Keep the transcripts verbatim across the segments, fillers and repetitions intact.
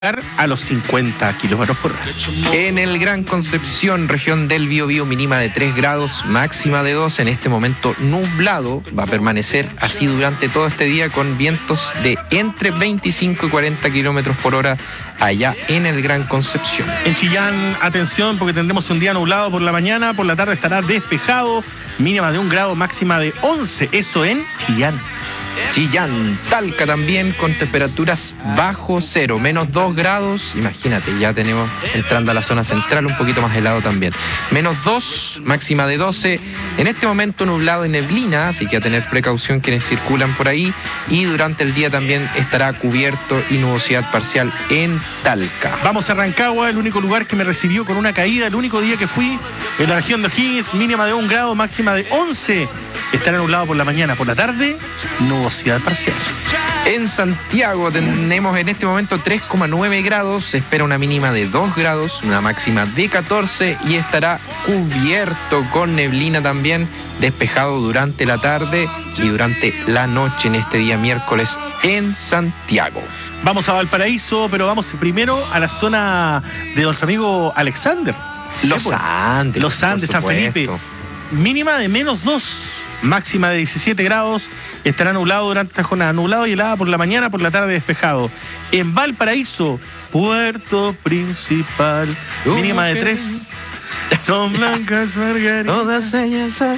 a los cincuenta kilómetros por hora. En el Gran Concepción, región del Biobío, mínima de tres grados, máxima de dos. En este momento nublado, va a permanecer así durante todo este día con vientos de entre veinticinco y cuarenta kilómetros por hora allá en el Gran Concepción. En Chillán, atención, porque tendremos un día nublado por la mañana, por la tarde estará despejado, mínima de un grado, máxima de once, eso en Chillán. Chillán, Talca también con temperaturas bajo cero, menos dos grados, imagínate, ya tenemos entrando a la zona central un poquito más helado también. Menos dos, máxima de doce, en este momento nublado y neblina, así que a tener precaución quienes circulan por ahí, y durante el día también estará cubierto y nubosidad parcial en Talca. Vamos a Rancagua, el único lugar que me recibió con una caída, el único día que fui en la región de O'Higgins, mínima de un grado, máxima de once, estará nublado por la mañana, por la tarde, nubosidad parcial. En Santiago tenemos en este momento tres coma nueve grados, se espera una mínima de dos grados, una máxima de catorce y estará cubierto con neblina también, despejado durante la tarde y durante la noche en este día miércoles en Santiago. Vamos a Valparaíso, pero vamos primero a la zona de nuestro amigo Alexander. Los Andes. Los Andes, San Felipe. Mínima de menos dos. Máxima de diecisiete grados, estará nublado durante esta jornada, nublado y helada por la mañana, por la tarde despejado. En Valparaíso, Puerto Principal, uh, mínima de tres. Son blancas margaritas. Todas ellas son.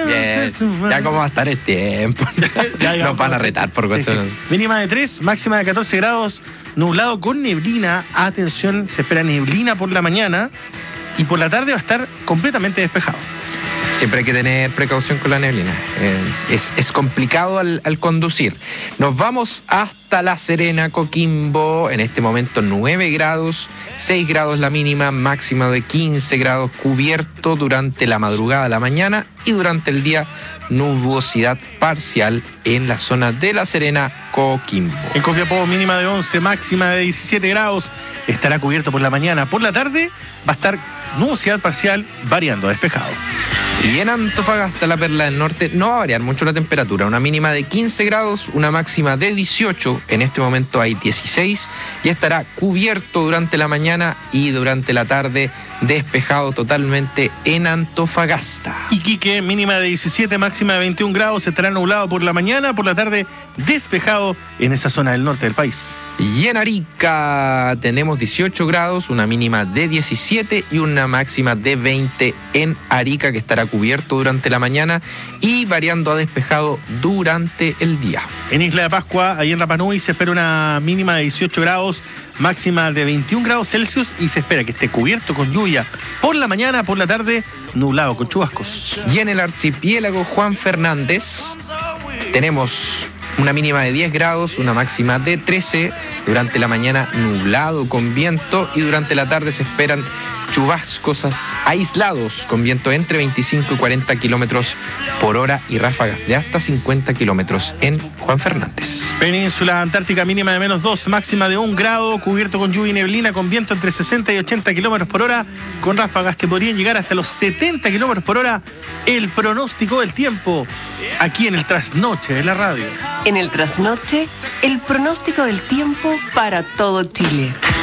Bien. Ya cómo va a estar el tiempo. ya, ya, Nos van a retar por cuestión. Sí, sí. Mínima de tres, máxima de catorce grados, nublado con neblina. Atención, se espera neblina por la mañana y por la tarde va a estar completamente despejado. Siempre hay que tener precaución con la neblina. Eh, es, es complicado al, al conducir. Nos vamos hasta La Serena, Coquimbo. En este momento nueve grados, seis grados la mínima, máxima de quince grados, cubierto durante la madrugada, la mañana y durante el día nubosidad parcial en la zona de La Serena, Coquimbo. En Copiapó, mínima de once, máxima de diecisiete grados. Estará cubierto por la mañana. Por la tarde va a estar nubosidad parcial, variando, despejado. Y en Antofagasta, la perla del norte, no va a variar mucho la temperatura. Una mínima de quince grados, una máxima de dieciocho. En este momento hay dieciséis. Y estará cubierto durante la mañana y durante la tarde, despejado totalmente en Antofagasta. Iquique, mínima de diecisiete, máxima de veintiún grados. Estará nublado por la mañana, por la tarde, despejado en esa zona del norte del país. Y en Arica tenemos dieciocho grados, una mínima de diecisiete y una máxima de veinte en Arica, que estará cubierto durante la mañana y variando a despejado durante el día. En Isla de Pascua, ahí en Rapa Nui, se espera una mínima de dieciocho grados, máxima de veintiún grados Celsius y se espera que esté cubierto con lluvia por la mañana, por la tarde, nublado con chubascos. Y en el archipiélago Juan Fernández tenemos una mínima de diez grados, una máxima de trece, durante la mañana nublado con viento y durante la tarde se esperan chubascos aislados con viento entre veinticinco y cuarenta kilómetros por hora y ráfagas de hasta cincuenta kilómetros en Juan Fernández. Península Antártica, mínima de menos dos, máxima de un grado, cubierto con lluvia y neblina, con viento entre sesenta y ochenta kilómetros por hora, con ráfagas que podrían llegar hasta los setenta kilómetros por hora. El pronóstico del tiempo, aquí en el Trasnoche de la radio. En el Trasnoche, el pronóstico del tiempo para todo Chile.